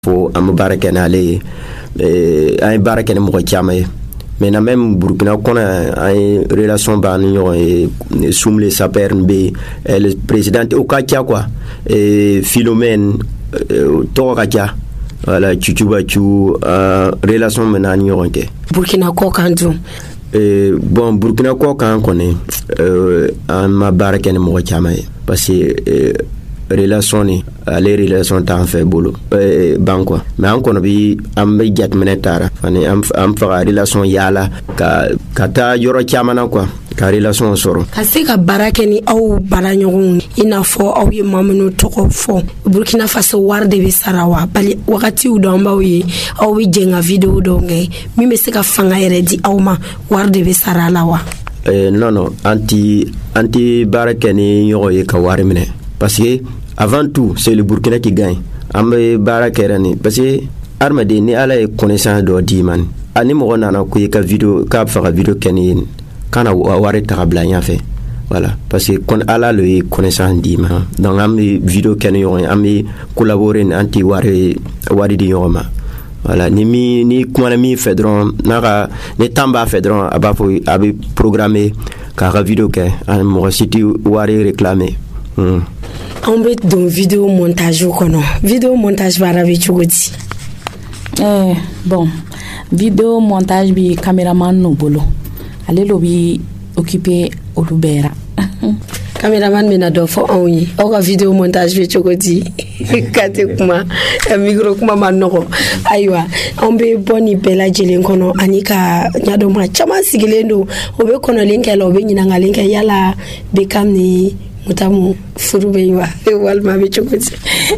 fo am baraka na le ay baraka ne mo chama mais na même Burkina qu'on a une relation banio et soumle saperne be le président au katia quoi et Philomène to katia voilà chuchuba chu relation menani onke Burkina ko kandu bon Burkina ko kan connaît ma baraka ne mo chama parce que relation ni les relations t'en fait boulot banko mais encore bi am be jat menetara fani am fa relation yala ka ta yoro chamana quoi ka relation soro kasi ka barake ni au baranyogun ina fo au ye mamunu toko fo Burkina Faso warde be sarawa bali wakati udomba wi au wi jenga video donge mi me se ka fanga yere di au ma warde be sarala wa non anti barake ni yoro ye ka warimne parce que avant tout c'est le Burkina qui gagne ambe barakerani parce que armade ni ala e connaissance do diman ani mo nana ko ka vidéo ka fa vidéo kenin kana ware tabla nya fait voilà parce que kon ala le connaissance diman donc am vidéo kenin am collaborer anti ware di yoma voilà ni kuma mi fedron naka ni tamba fedron abafo abi programmer ka vidéo ke an mo siti ware réclamer on bet don vidéo montage kono vidéo montage barabi chugoti bon vidéo montage bi cameraman no bolo ale lo bi occupé olubera cameraman mena do fo onyi o ka vidéo montage bi chugoti kate kuma micro kuma manoko aywa on be boni bela jelen kono anika nyado ma chama sigilendo obe kono linkelo obe nyina ngalinka yala be kamni mutamu furube wa walma be chokozi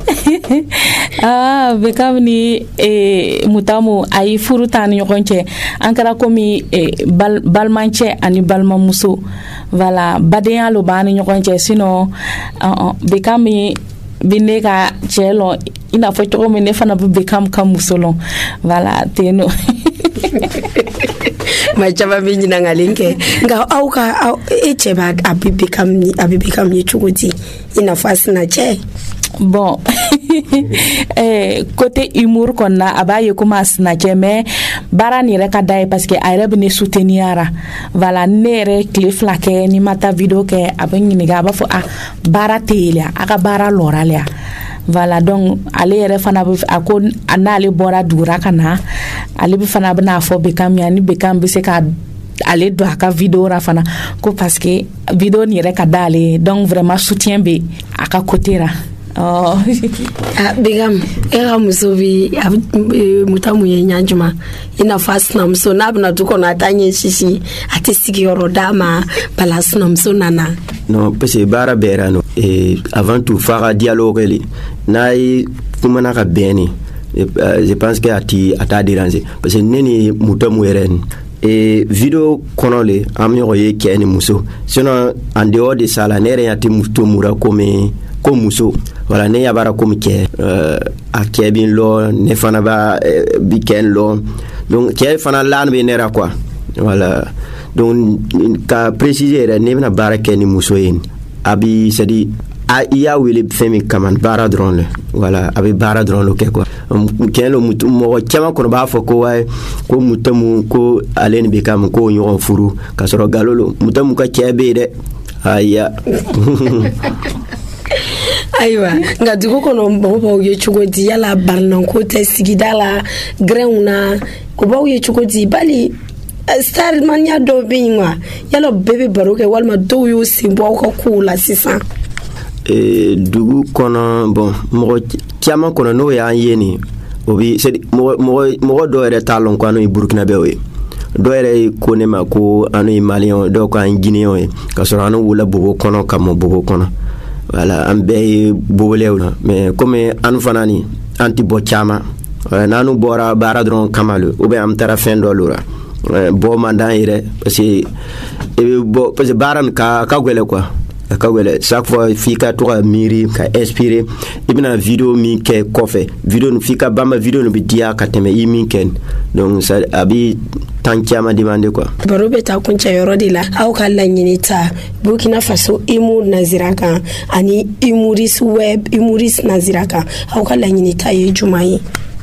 be kamni mutamu ay furutani yokonche ankara komi balmanche ani balmamuso voilà badeya lo bani yokonche sino be kami bineka chelo ina foto ko me fana be kam kamusolo voilà teno ma chaba binyi na ngalinke nga auka echeba abibikam yichugoti ina fasina che bon côté humour qu'on a abaye kuma snatché mais barani reka dai parce que ayre ne souteniara voilà nere clip lake ni mata vidéo ke abani ni ga ba fo bara telia aka bara loralia voilà donc ale yere fana ako anale bora dura kana ale bi fana bana fo be kam yani be kam be se ka ale do aka vidéo ra fana ko parce que vidéo ni reka dale donc vraiment soutien be aka côté ra begam era musobi mutamu ye nyanjuma ina fasna mso nabna tuko na tanye shishi atisiki yorodama balasna mso nana non parce que bara berano et avant tout faire dialogue li nay fumana ka beni je pense que ata déranger parce que neni mutamu eren et vidéo konole amyo ye keni muso sinon en dehors de ça la nere yati mutomura comme muso voilà ne yabara comme ke a kebin lo ne fana ba biken lo donc ke fana lan be nera quoi voilà donc ka préciser ne na baraka ni muso yin abi c'est-à-dire iya wele femi kaman bara drone voilà abi bara drone lo ke quoi ken lo mutu mo chama ko ba fo ko way ko mutamu ko alen be kam ko nyon furu ka soro galolo mutamu ka kebe de aya aywa nga dugo kono mbo ye chugodi yala barnan ko te sigidala greuna ko bawo ye chugodi bali star man ya do binwa yala bebe baroke walma do yo simbo ko kula sisa dugu kono bon mo tiama kono no ya yeni obi c'est mo do ere talon ko no Burkina Faso do ere ko ne ma ko anu Malien do ko an Guinéen ka so anu wala bobo kono kam bobo kono voilà ambe bobolewna mais comme anu fanani anti bochama nanu bora baradron kamalu ou bien am tara fin dolura bo mandan ire parce que baran ka gwele quoi ka gwele chaque fois fika to miri ka inspirer ibna vidéo mi ke kofe vidéo fika bamba vidéo no bidia ka teme yimi ken donc ça abi tankiama demande quoi barobe ta kuncha yorodila au kala nyinita Burkina Faso imur naziraka ani imuris web imuris naziraka au kala nyinita ye jumai